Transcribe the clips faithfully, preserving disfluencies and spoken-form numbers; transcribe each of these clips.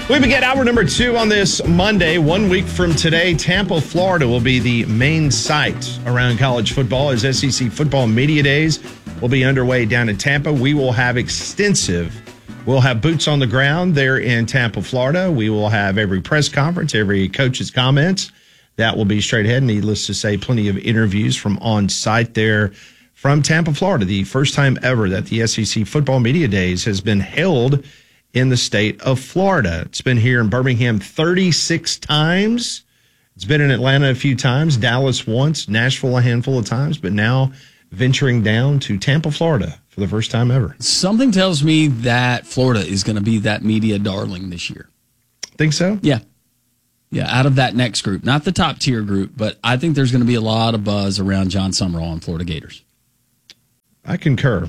We begin hour number two on this Monday. One week from today, Tampa, Florida will be the main site around college football as S E C Football Media Days will be underway down in Tampa. We will have extensive, we'll have boots on the ground there in Tampa, Florida. We will have every press conference, every coach's comments. That will be straight ahead. Needless to say, plenty of interviews from on site there from Tampa, Florida. The first time ever that the S E C Football Media Days has been held in the state of Florida. It's been here in Birmingham thirty-six times. It's been in Atlanta a few times, Dallas once, Nashville a handful of times, but now venturing down to Tampa, Florida for the first time ever. Something tells me that Florida is going to be that media darling this year. Think so? Yeah. Yeah, out of that next group. Not the top tier group, but I think there's going to be a lot of buzz around John Summerall and Florida Gators. I concur.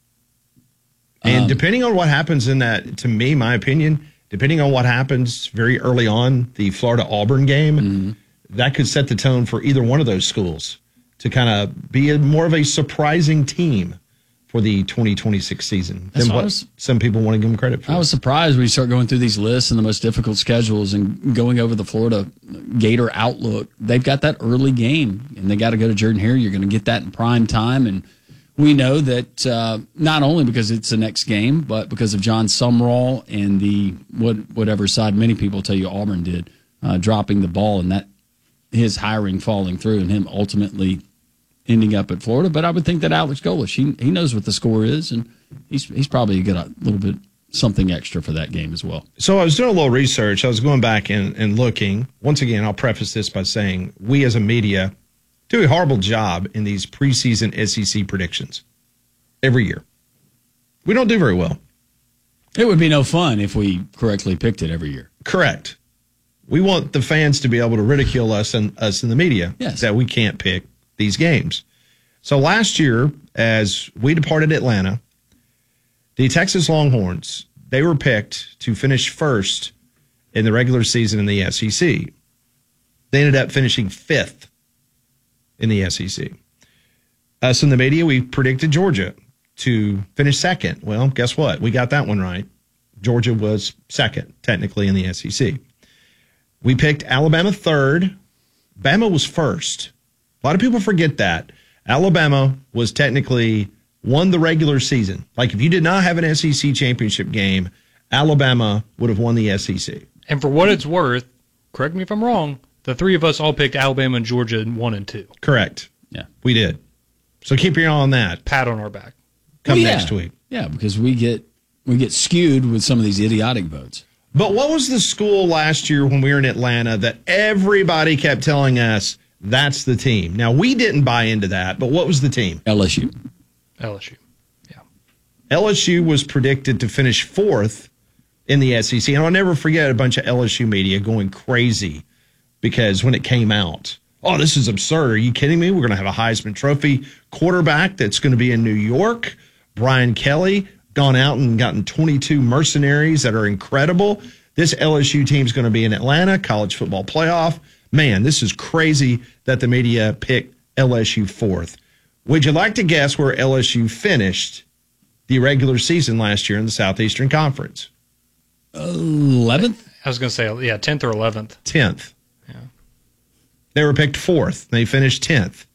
And um, depending on what happens in that, to me, my opinion, depending on what happens very early on, the Florida-Auburn game, mm-hmm. that could set the tone for either one of those schools to kind of be a, more of a surprising team for the twenty twenty-six season than what was, some people want to give them credit for. I was surprised when you start going through these lists and the most difficult schedules and going over the Florida Gator outlook. They've got that early game, and they got to go to Jordan Hare. You're going to get that in prime time, and we know that uh, not only because it's the next game, but because of John Summerall and the what, whatever side many people tell you Auburn did, uh, dropping the ball and that his hiring falling through and him ultimately ending up at Florida. But I would think that Alex Golesh, he he knows what the score is, and he's he's probably got a little bit something extra for that game as well. So I was doing a little research. I was going back and, and looking. Once again, I'll preface this by saying we as a media do a horrible job in these preseason S E C predictions every year. We don't do very well. It would be no fun if we correctly picked it every year. Correct. We want the fans to be able to ridicule us and us in the media yes. that we can't pick these games. So last year, as we departed Atlanta, the Texas Longhorns, they were picked to finish first in the regular season in the S E C. They ended up finishing fifth in the S E C. Us in the media, we predicted Georgia to finish second. Well, guess what? We got that one right. Georgia was second, technically, in the S E C. We picked Alabama third. Bama was first. A lot of people forget that. Alabama was technically won the regular season. Like, if you did not have an S E C championship game, Alabama would have won the S E C. And for what it's worth, correct me if I'm wrong, the three of us all picked Alabama and Georgia in one and two. Correct. Yeah. We did. So keep your eye on that. Pat on our back. Come well, yeah. next week. Yeah, because we get we get skewed with some of these idiotic votes. But what was the school last year when we were in Atlanta that everybody kept telling us that's the team? Now, we didn't buy into that, but what was the team? L S U. L S U. Yeah. L S U was predicted to finish fourth in the S E C. And I'll never forget a bunch of L S U media going crazy because when it came out, oh, this is absurd. Are you kidding me? We're going to have a Heisman Trophy quarterback that's going to be in New York. Brian Kelly gone out and gotten twenty-two mercenaries that are incredible. This L S U team's going to be in Atlanta, college football playoff. Man, this is crazy that the media picked L S U fourth. Would you like to guess where L S U finished the regular season last year in the Southeastern Conference? eleventh? I was going to say, yeah, tenth or eleventh. tenth. Yeah. They were picked fourth. They finished tenth.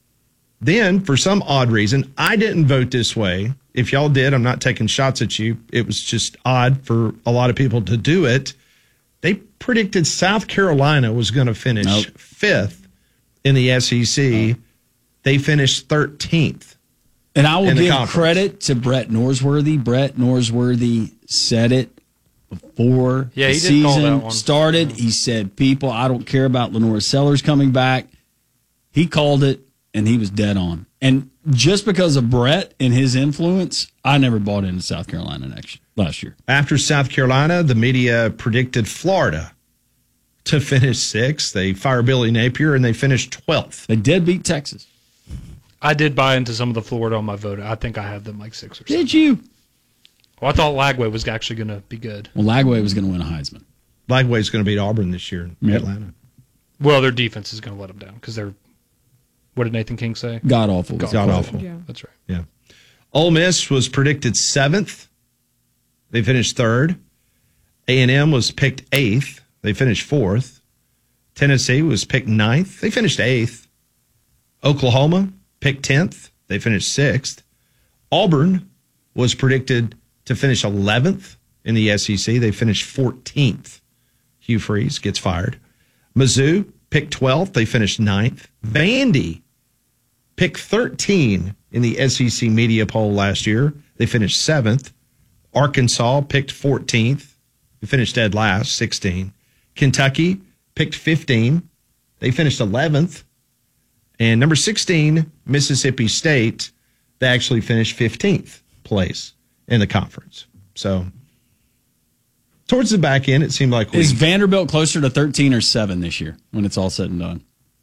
Then, for some odd reason, I didn't vote this way. If y'all did, I'm not taking shots at you. It was just odd for a lot of people to do it. They predicted South Carolina was going to finish nope. fifth in the S E C. Oh. They finished thirteenth. And I will give credit to Brett Norsworthy. Brett Norsworthy said it before yeah, the he did season call that one. started. He said, people, I don't care about Lenora Sellers coming back. He called it, and he was dead on. And just because of Brett and his influence, I never bought into South Carolina next last year. After South Carolina, the media predicted Florida to finish sixth. They fired Billy Napier, and they finished twelfth. They did beat Texas. I did buy into some of the Florida on my vote. I think I had them like six or seven. Did you? Well, I thought Lagway was actually going to be good. Well, Lagway was going to win a Heisman. Lagway's going to beat Auburn this year in yep. Atlanta. Well, their defense is going to let them down because they're, what did Nathan King say? God awful. God, God awful. Yeah. That's right. Yeah. Ole Miss was predicted seventh. They finished third. A and M was picked eighth. They finished fourth. Tennessee was picked ninth. They finished eighth. Oklahoma picked tenth. They finished sixth. Auburn was predicted to finish eleventh in the S E C. They finished fourteenth. Hugh Freeze gets fired. Mizzou picked twelfth. They finished ninth. Vandy picked thirteen in the S E C media poll last year. They finished seventh. Arkansas picked fourteenth. They finished dead last, sixteen. Kentucky picked fifteen. They finished eleventh. And number sixteen, Mississippi State, they actually finished fifteenth place in the conference. So towards the back end, it seemed like we... Is Vanderbilt closer to thirteen or seven this year when it's all said and done?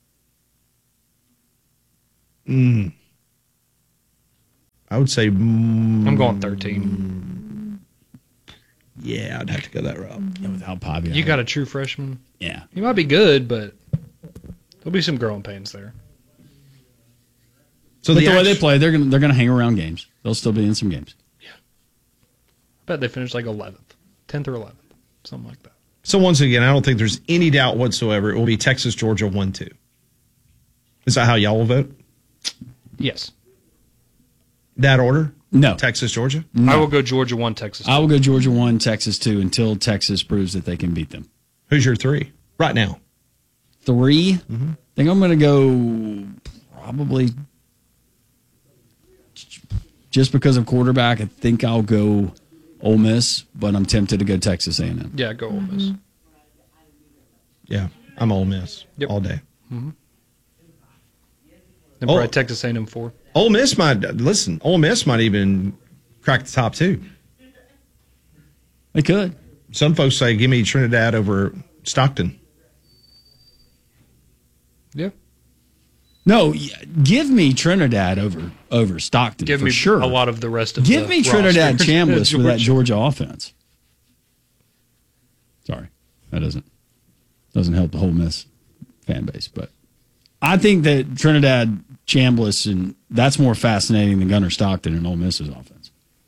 Mm, I would say... Mm, I'm going thirteen. Yeah, I'd have to go that route. Yeah, without Pavia. You got a true freshman. Yeah. He might be good, but there'll be some growing pains there. So the, the way they play, they're gonna they're gonna hang around games. They'll still be in some games. Yeah. I bet they finished like eleventh, tenth or eleventh, something like that. So once again, I don't think there's any doubt whatsoever it will be Texas, Georgia, one two. Is that how y'all will vote? Yes. That order? No. Texas, Georgia? No. I will go Georgia one, Texas two. I will go Georgia one, Texas two until Texas proves that they can beat them. Who's your three right now? Three? Mm-hmm. I think I'm going to go probably just because of quarterback. I think I'll go Ole Miss, but I'm tempted to go Texas A and M. Yeah, go Ole Miss. Yeah, I'm Ole Miss yep. all day. Mm-hmm. Then probably Texas A and M four. Ole Miss might, listen, Ole Miss might even crack the top two. They could. Some folks say, give me Trinidad over Stockton. Yeah. No, give me Trinidad over over Stockton give for me sure. A lot of the rest of give the me Trinidad roster. Chambliss with that Georgia offense. Sorry, that doesn't doesn't help the whole Miss fan base, but I think that Trinidad Chambliss and that's more fascinating than Gunnar Stockton and Ole Miss's offense.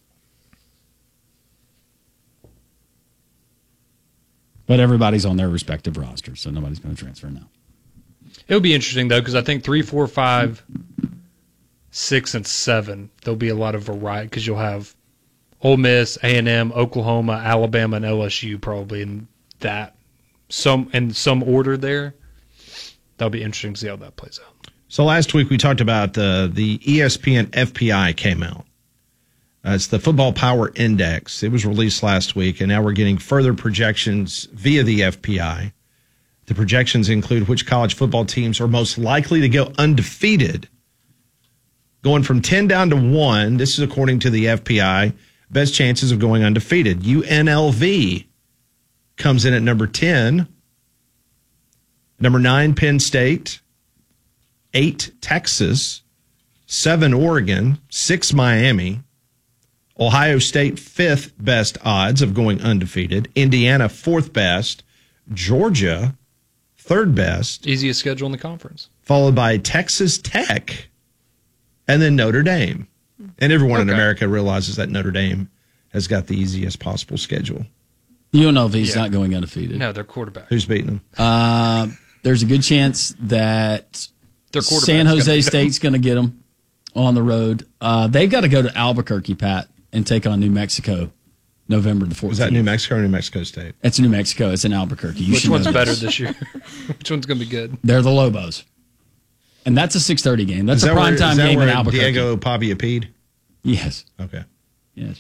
But everybody's on their respective rosters, so nobody's going to transfer now. It'll be interesting, though, because I think three, four, five, six, and seven, there'll be a lot of variety because you'll have Ole Miss, A and M, Oklahoma, Alabama, and L S U probably in that some in some order there. That'll be interesting to see how that plays out. So last week we talked about uh, the E S P N F P I came out. Uh, it's the Football Power Index. It was released last week, and now we're getting further projections via the F P I. The projections include which college football teams are most likely to go undefeated. Going from ten down to one, this is according to the F P I, best chances of going undefeated. U N L V comes in at number ten. Number nine, Penn State. Eight, Texas. Seven, Oregon. Six, Miami. Ohio State, fifth best odds of going undefeated. Indiana, fourth best. Georgia, third best. Easiest schedule in the conference. Followed by Texas Tech and then Notre Dame. And everyone okay. in America realizes that Notre Dame has got the easiest possible schedule. U N L V's yeah. not going undefeated. No, they're quarterback. Who's beating them? Uh, there's a good chance that San Jose State's going to get them on the road. Uh, they've got to go to Albuquerque, Pat, and take on New Mexico November the fourteenth. Was that New Mexico or New Mexico State? It's New Mexico. It's in Albuquerque. You Which one's better this year? Which one's going to be good? They're the Lobos. And that's a six thirty game. That's is a that primetime game in Albuquerque. Diego Pavia peed? Yes. Okay. Yes.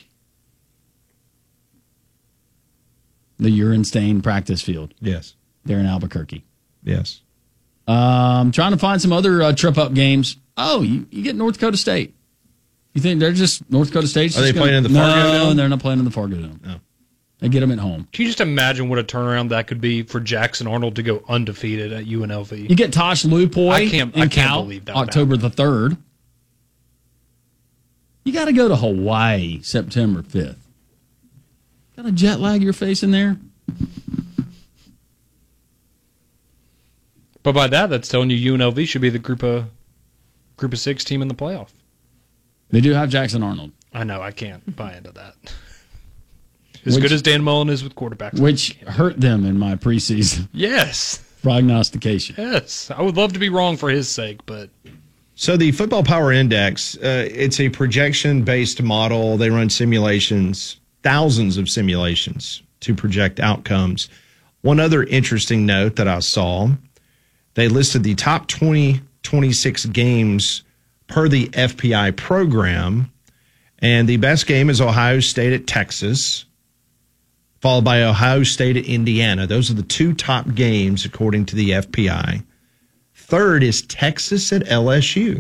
The urine stain practice field. Yes. They're in Albuquerque. Yes. Um, trying to find some other uh, trip-up games. Oh, you, you get North Dakota State. You think they're just North Dakota State? Are they gonna, playing in the Fargo No, Dome? they're not playing in the Fargo Dome. No. They get them at home. Can you just imagine what a turnaround that could be for Jackson Arnold to go undefeated at U N L V? You get Tosh Lupoy I can't, and I can't Cal, believe that October the third. You got to go to Hawaii September fifth. Got a jet lag you're facing there? But by that, that's telling you U N L V should be the group of group of six team in the playoff. They do have Jackson Arnold. I know. I can't buy into that. As which, good as Dan Mullen is with quarterbacks. Which hurt them in my preseason Yes. prognostication. Yes. I would love to be wrong for his sake, but. So the Football Power Index, uh, it's a projection-based model. They run simulations, thousands of simulations to project outcomes. One other interesting note that I saw, they listed the top twenty twenty-six games per the F P I program, and the best game is Ohio State at Texas, followed by Ohio State at Indiana. Those are the two top games according to the F P I. Third is Texas at L S U.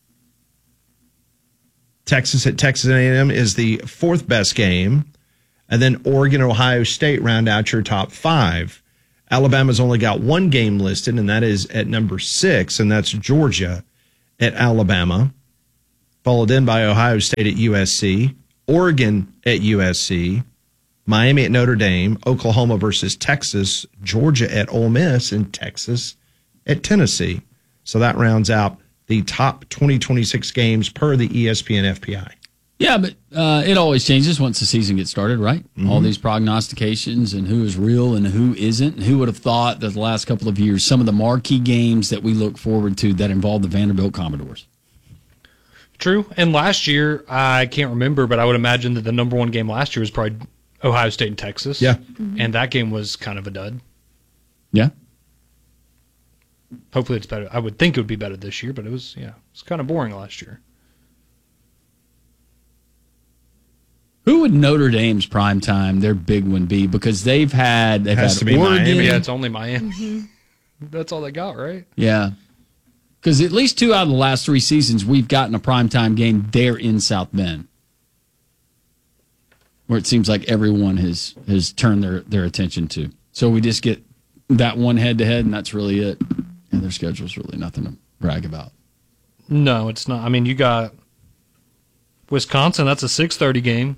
Texas at Texas A and M is the fourth best game. And then Oregon and Ohio State round out your top five. Alabama's only got one game listed, and that is at number six, and that's Georgia at Alabama. Followed in by Ohio State at U S C, Oregon at U S C, Miami at Notre Dame, Oklahoma versus Texas, Georgia at Ole Miss, and Texas at Tennessee. So that rounds out the top twenty twenty-six games per the E S P N F P I. Yeah, but uh, it always changes once the season gets started, right? Mm-hmm. All these prognostications and who is real and who isn't. And who would have thought that the last couple of years, some of the marquee games that we look forward to that involve the Vanderbilt Commodores. True. And last year, I can't remember, but I would imagine that the number one game last year was probably Ohio State and Texas. Yeah. Mm-hmm. And that game was kind of a dud. Yeah. Hopefully it's better. I would think it would be better this year, but it was, yeah, it's kind of boring last year. Who would Notre Dame's primetime, their big one, be? Because they've had, they've Has had to be Oregon. Miami. Yeah, it's only Miami. Mm-hmm. That's all they got, right? Yeah. Because at least two out of the last three seasons, we've gotten a primetime game there in South Bend, where it seems like everyone has, has turned their, their attention to. So we just get that one head-to-head, and that's really it. And their schedule's really nothing to brag about. No, it's not. I mean, you got Wisconsin. That's a six thirty game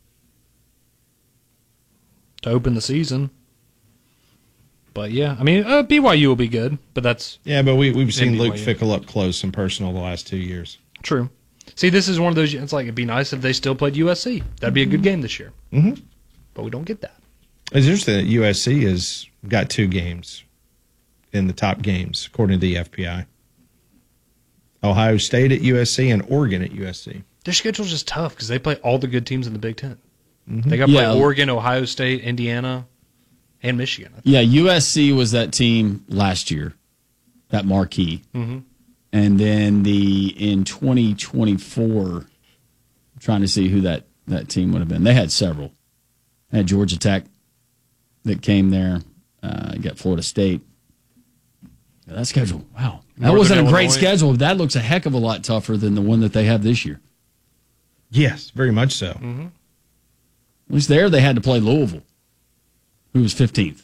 to open the season. But, yeah, I mean, uh, B Y U will be good, but that's... Yeah, but we, we've seen B Y U. Luke Fickell up close and personal the last two years. True. See, this is one of those... It's like, it'd be nice if they still played U S C. That'd be a good game this year. Mm-hmm. But we don't get that. It's interesting that U S C has got two games in the top games, according to the F P I. Ohio State at U S C and Oregon at U S C. Their schedule's just tough because they play all the good teams in the Big Ten. Mm-hmm. They got to Yeah. play Oregon, Ohio State, Indiana, and Michigan. Yeah, U S C was that team last year, that marquee. Mm-hmm. And then the in twenty twenty-four, I'm trying to see who that, that team would have been. They had several. They had Georgia Tech that came there. Uh, you got Florida State. Yeah, that schedule, wow. That Northern wasn't a great Illinois. schedule. That looks a heck of a lot tougher than the one that they have this year. Yes, very much so. Mm-hmm. At least there they had to play Louisville, who was fifteenth.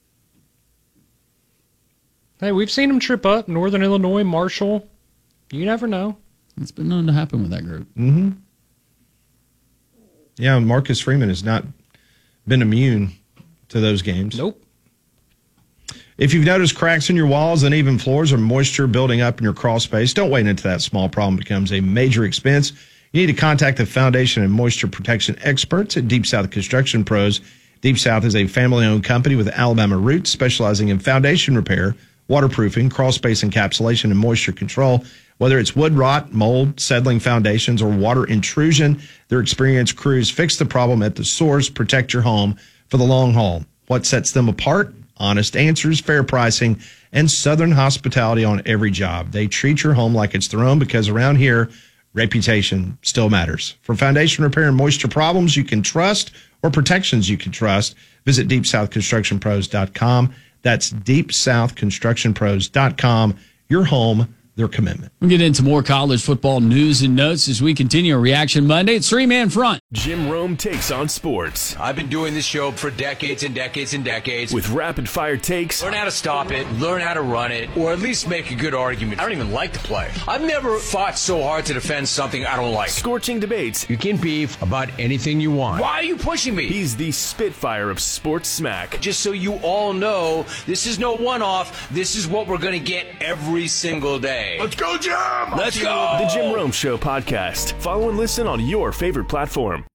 Hey, we've seen them trip up. Northern Illinois, Marshall. You never know. It's been known to happen with that group. Mm-hmm. Yeah, Marcus Freeman has not been immune to those games. Nope. If you've noticed cracks in your walls, uneven floors, or moisture building up in your crawl space, don't wait until that small problem becomes a major expense. You need to contact the foundation and moisture protection experts at Deep South Construction Pros. Deep South is a family-owned company with Alabama roots specializing in foundation repair, waterproofing, crawl space encapsulation, and moisture control. Whether it's wood rot, mold, settling foundations, or water intrusion, their experienced crews fix the problem at the source, protect your home for the long haul. What sets them apart? Honest answers, fair pricing, and Southern hospitality on every job. They treat your home like it's their own because around here, reputation still matters. For foundation repair and moisture problems you can trust or protections you can trust, visit deep south construction pros dot com. That's deep south construction pros dot com. Your home, their commitment. We'll get into more college football news and notes as we continue our Reaction Monday. It's three-man front. Jim Rome takes on sports I've been doing this show for decades and decades and decades. with rapid-fire takes, Learn how to stop it, learn how to run it, or at least make a good argument. I don't even like the play. I've never fought so hard to defend something I don't like. scorching debates. You can beef about anything you want. Why are you pushing me? He's the spitfire of sports smack. Just so you all know, this is no one-off. This is what we're going to get every single day. Let's go, Jim! Let's go! The Jim Rome Show podcast. Follow and listen on your favorite platform.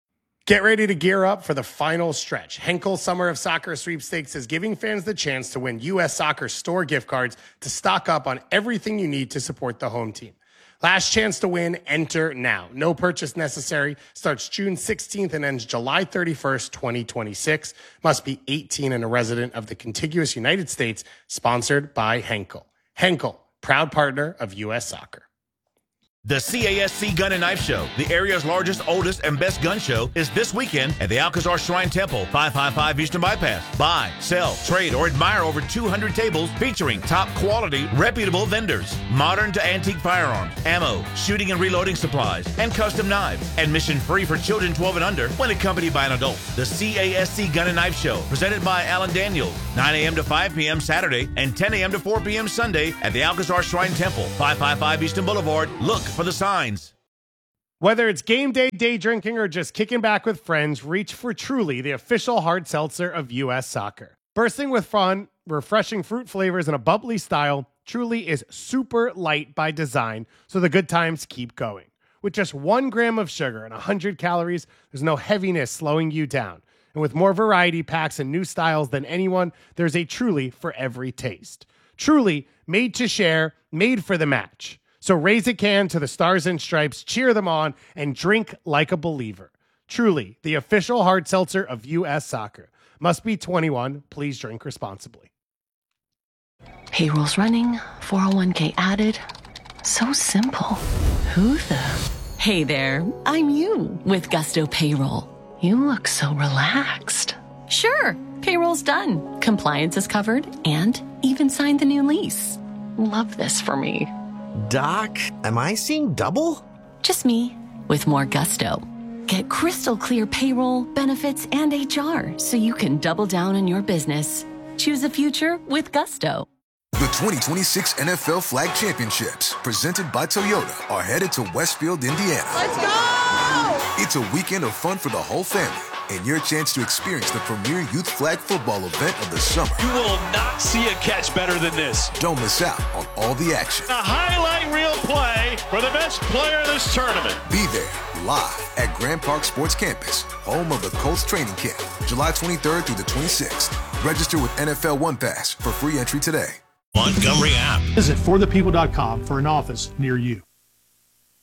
Get ready to gear up for the final stretch. Henkel Summer of Soccer Sweepstakes is giving fans the chance to win U S Soccer store gift cards to stock up on everything you need to support the home team. Last chance to win, enter now. No purchase necessary. Starts June sixteenth and ends July thirty-first, twenty twenty-six. Must be eighteen and a resident of the contiguous United States. Sponsored by Henkel. Henkel, proud partner of U S Soccer. The C A S C Gun and Knife Show, the area's largest, oldest, and best gun show, is this weekend at the Alcazar Shrine Temple, five fifty-five Eastern Bypass. Buy, sell, trade, or admire over two hundred tables featuring top quality, reputable vendors, modern to antique firearms, ammo, shooting and reloading supplies, and custom knives. Admission free for children twelve and under when accompanied by an adult. The C A S C Gun and Knife Show, presented by Alan Daniels, nine a.m. to five p.m. Saturday and ten a.m. to four p.m. Sunday at the Alcazar Shrine Temple, five fifty-five Eastern Boulevard. Look for the signs. Whether it's game day, day drinking, or just kicking back with friends, reach for Truly, the official hard seltzer of U S Soccer. Bursting with fun, refreshing fruit flavors, and a bubbly style, Truly is super light by design, so the good times keep going. With just one gram of sugar and one hundred calories, there's no heaviness slowing you down. And with more variety packs and new styles than anyone, there's a Truly for every taste. Truly, made to share, made for the match. So raise a can to the Stars and Stripes, cheer them on, and drink like a believer. Truly, the official hard seltzer of U S Soccer. Must be twenty-one. Please drink responsibly. Payroll's running, four oh one k added. So simple. Who the? Hey there, I'm you with Gusto Payroll. You look so relaxed. Sure, payroll's done. Compliance is covered and even signed the new lease. Love this for me. Doc, am I seeing double? Just me, with more gusto. Get crystal clear payroll, benefits, and H R so you can double down on your business. Choose a future with Gusto. The twenty twenty-six N F L Flag Championships, presented by Toyota, are headed to Westfield, Indiana. Let's go! It's a weekend of fun for the whole family, and your chance to experience the premier youth flag football event of the summer. You will not see a catch better than this. Don't miss out on all the action. A highlight reel play for the best player in this tournament. Be there, live at Grand Park Sports Campus, home of the Colts training camp, July twenty-third through the twenty-sixth. Register with N F L One Pass for free entry today. Montgomery app. Visit for the people dot com for an office near you.